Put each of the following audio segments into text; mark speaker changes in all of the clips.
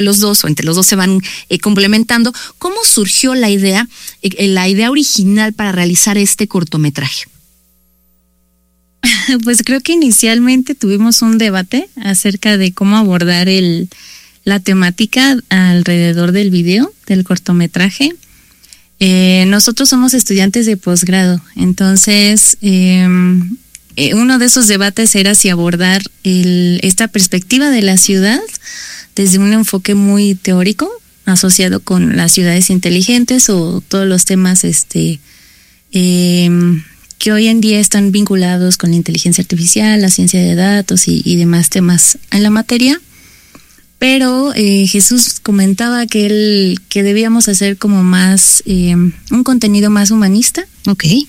Speaker 1: los dos o entre los dos se van complementando. ¿Cómo surgió la idea original para realizar este cortometraje?
Speaker 2: Pues creo que inicialmente tuvimos un debate acerca de cómo abordar la temática alrededor del video, del cortometraje. Nosotros somos estudiantes de posgrado, entonces uno de esos debates era si abordar esta perspectiva de la ciudad desde un enfoque muy teórico, asociado con las ciudades inteligentes o todos los temas que hoy en día están vinculados con la inteligencia artificial, la ciencia de datos y demás temas en la materia. Pero Jesús comentaba que debíamos hacer como más, un contenido más humanista.
Speaker 1: Okay.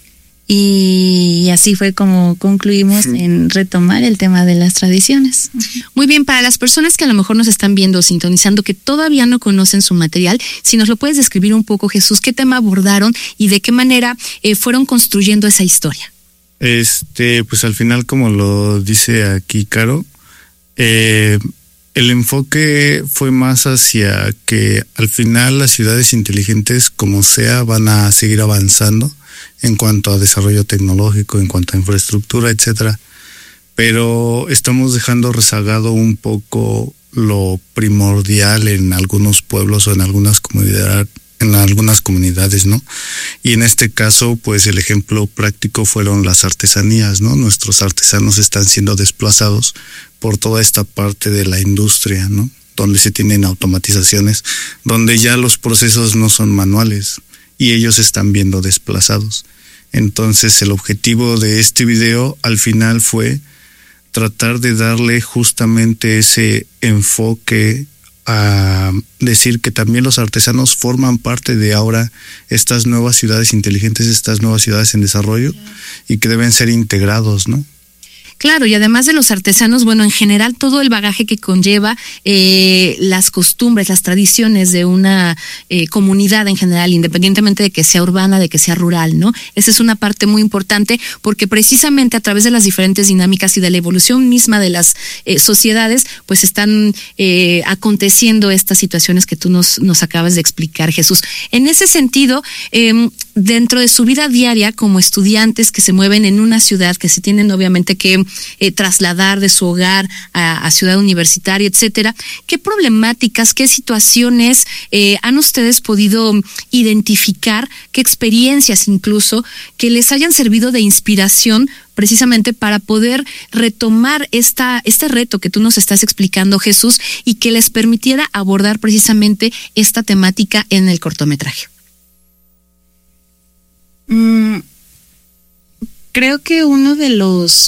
Speaker 2: Y así fue como concluimos en retomar el tema de las tradiciones.
Speaker 1: Muy bien, para las personas que a lo mejor nos están viendo o sintonizando, que todavía no conocen su material, si nos lo puedes describir un poco, Jesús, ¿qué tema abordaron y de qué manera fueron construyendo esa historia?
Speaker 3: Pues al final, como lo dice aquí Caro, el enfoque fue más hacia que al final las ciudades inteligentes, como sea, van a seguir avanzando en cuanto a desarrollo tecnológico, en cuanto a infraestructura, etcétera. Pero estamos dejando rezagado un poco lo primordial en algunos pueblos o en algunas comunidades, ¿no? Y en este caso, pues el ejemplo práctico fueron las artesanías, ¿no? Nuestros artesanos están siendo desplazados por toda esta parte de la industria, ¿no? Donde se tienen automatizaciones, donde ya los procesos no son manuales y ellos se están viendo desplazados. Entonces el objetivo de este video al final fue tratar de darle justamente ese enfoque a decir que también los artesanos forman parte de ahora estas nuevas ciudades inteligentes, estas nuevas ciudades en desarrollo, y que deben ser integrados, ¿no?
Speaker 1: Claro, y además de los artesanos, bueno, en general todo el bagaje que conlleva las costumbres, las tradiciones de una comunidad en general, independientemente de que sea urbana, de que sea rural, ¿no? Esa es una parte muy importante porque precisamente a través de las diferentes dinámicas y de la evolución misma de las sociedades, pues están aconteciendo estas situaciones que tú nos acabas de explicar, Jesús. En ese sentido, dentro de su vida diaria como estudiantes que se mueven en una ciudad, que se tienen obviamente que trasladar de su hogar a ciudad universitaria, etcétera, ¿qué problemáticas, qué situaciones han ustedes podido identificar, qué experiencias incluso que les hayan servido de inspiración precisamente para poder retomar este reto que tú nos estás explicando, Jesús, y que les permitiera abordar precisamente esta temática en el cortometraje?
Speaker 2: Creo que uno de los,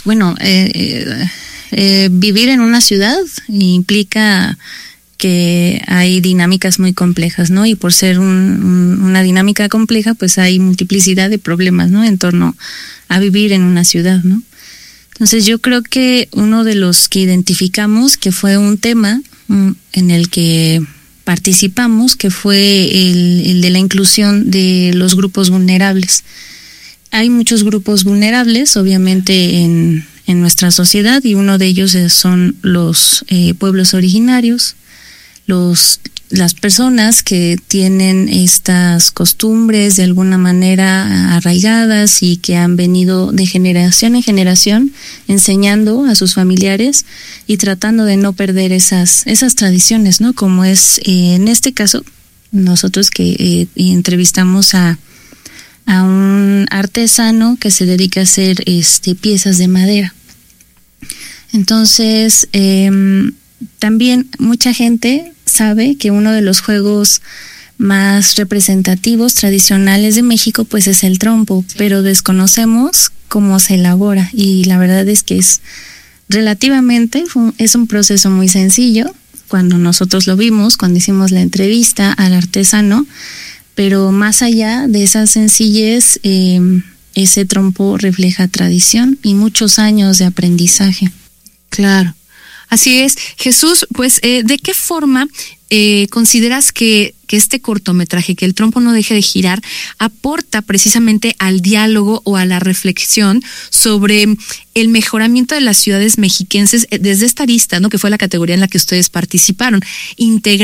Speaker 2: vivir en una ciudad implica que hay dinámicas muy complejas, ¿no? Y por ser una dinámica compleja, pues hay multiplicidad de problemas, ¿no? En torno a vivir en una ciudad, ¿no? Entonces yo creo que uno de los que identificamos que fue un tema en el que participamos, que fue el de la inclusión de los grupos vulnerables. Hay muchos grupos vulnerables, obviamente, en nuestra sociedad, y uno de ellos son los pueblos originarios, las personas que tienen estas costumbres de alguna manera arraigadas y que han venido de generación en generación enseñando a sus familiares y tratando de no perder esas tradiciones, ¿no? Como es en este caso, nosotros que entrevistamos a un artesano que se dedica a hacer piezas de madera. Entonces, también mucha gente sabe que uno de los juegos más representativos, tradicionales de México, pues es el trompo, pero desconocemos cómo se elabora, y la verdad es que es un proceso muy sencillo. Cuando nosotros lo vimos, cuando hicimos la entrevista al artesano, pero más allá de esa sencillez, ese trompo refleja tradición y muchos años de aprendizaje.
Speaker 1: Claro. Así es, Jesús, pues ¿de qué forma consideras que este cortometraje, que El trompo no deje de girar, aporta precisamente al diálogo o a la reflexión sobre el mejoramiento de las ciudades mexiquenses desde esta arista, ¿no? Que fue la categoría en la que ustedes participaron,